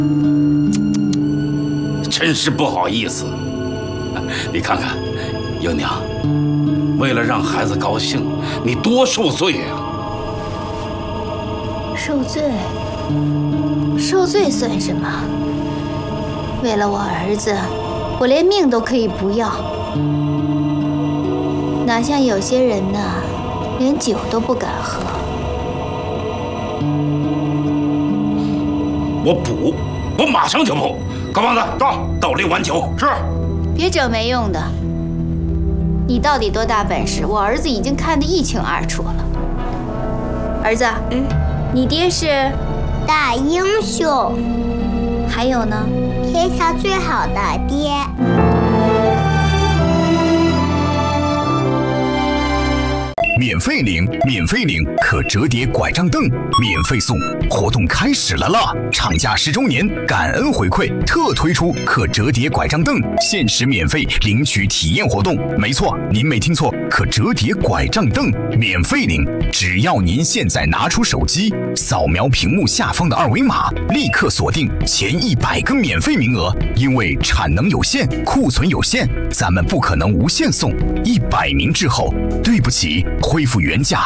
真是不好意思。你看看，英娘，为了让孩子高兴，你多受罪啊！ 受罪？受罪算什么？为了我儿子，我连命都可以不要。哪像有些人呢，连酒都不敢喝。 我补，我马上就补。高胖子，倒6碗酒。是。 别整没用的。你到底多大本事？我儿子已经看得一清二楚了。儿子，你爹是大英雄， 还有呢？ 天下最好的爹。 免费领，免费领可折叠拐杖凳，免费送，活动开始了啦！厂家10周年感恩回馈，特推出可折叠拐杖凳，限时免费领取体验活动。没错，您没听错，可折叠拐杖凳免费领，只要您现在拿出手机，扫描屏幕下方的2维码，立刻锁定前100个免费名额。因为产能有限，库存有限，咱们不可能无限送。100名之后，对不起，恢复原价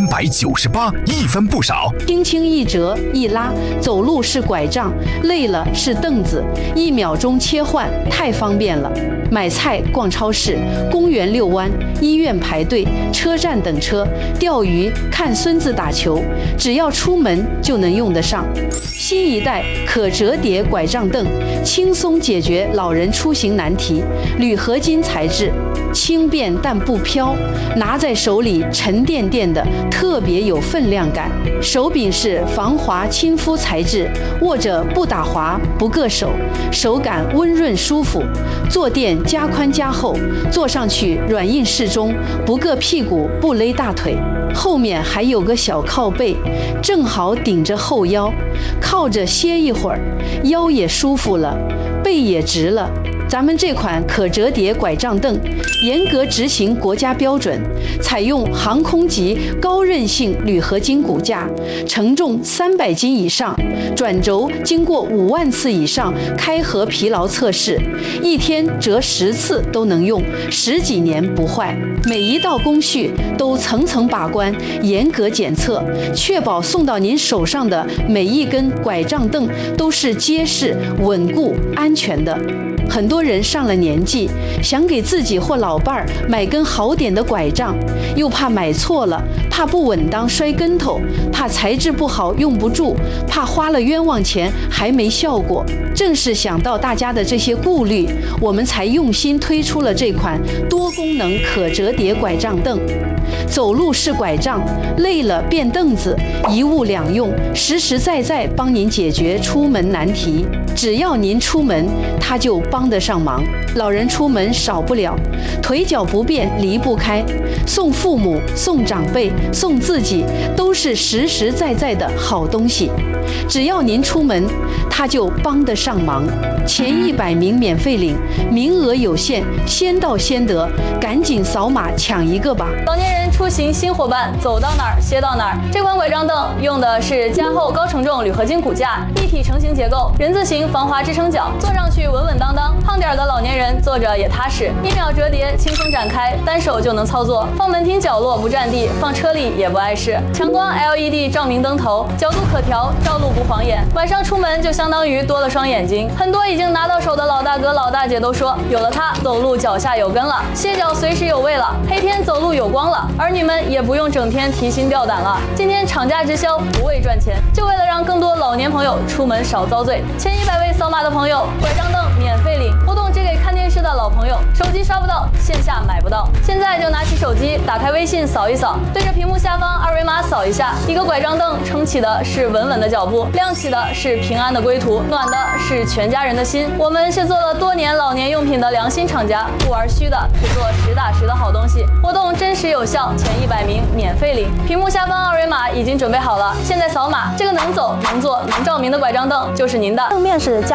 398，一分不少。 轻轻一折一拉，走路是拐杖，累了是凳子，1秒钟切换，太方便了。买菜、逛超市、公园遛弯、医院排队、车站等车、钓鱼、看孙子打球，只要出门就能用得上。新一代可折叠拐杖凳，轻松解决老人出行难题。铝合金材质，轻便但不飘，拿在手里沉甸甸的，特别有分量感。手柄是防滑亲肤材质，握着不打滑不硌手，手感温润舒服。坐垫加宽加厚，坐上去软硬适中，不硌屁股不勒大腿。后面还有个小靠背，正好顶着后腰，靠着歇一会儿，腰也舒服了，背也直了。咱们这款可折叠拐杖凳严格执行国家标准，采用航空级高韧性铝合金骨架，承重300斤以上，转轴经过5万次以上开合疲劳测试，一天折10次都能用，10几年不坏。每一道工序都层层把关，严格检测，确保送到您手上的每一根拐杖凳都是结实、稳固、安全的。很多人上了年纪，想给自己或老伴儿买根好点的拐杖，又怕买错了，怕不稳当摔跟头，怕材质不好用不住，怕花了冤枉钱还没效果。正是想到大家的这些顾虑，我们才用心推出了这款多功能可折叠拐杖凳。走路是拐杖，累了变凳子，一物两用，实实在在帮您解决出门难题。只要您出门，它就帮得上忙。老人出门少不了，腿脚不便离不开，送父母、送长辈、送自己，都是实实在在的好东西。只要您出门，它就帮得上忙。前100名免费领，名额有限，先到先得，赶紧扫码抢一个吧！ 老年人出行新伙伴，走到哪儿歇到哪儿。这款拐杖凳用的是加厚高承重铝合金骨架，立体成型结构，人字形防滑支撑脚，坐上去稳稳当当。胖点的老年人坐着也踏实，1秒折叠，轻松展开，单手就能操作。放门厅角落不占地，放车里也不碍事。强光 LED 照明灯头，角度可调，照路不晃眼。晚上出门就相当于多了双眼睛。很多已经拿到手的老大哥老大姐都说，有了它，走路脚下有根了，歇脚随时有位了，黑天走路有光了。儿女们也不用整天提心吊胆了。今天厂家直销，不为赚钱，就为了让更多老年朋友出门少遭罪。前100位扫码的朋友，拐杖凳免费领。活动只给看电视的老朋友，手机刷不到，线下买不到。现在就拿起手机，打开微信扫一扫，对着屏幕下方2维码扫一下，一个拐杖凳撑起的是稳稳的脚步，亮起的是平安的归途，暖的是全家人的心。我们是做了多年老年用品的良心厂家，不玩虚的，只做实打实的好东西。活动真实有效，前100名免费领。屏幕下方2维码已经准备好了，现在扫码，这个能走能坐能照明的拐杖凳就是您的。 正面是加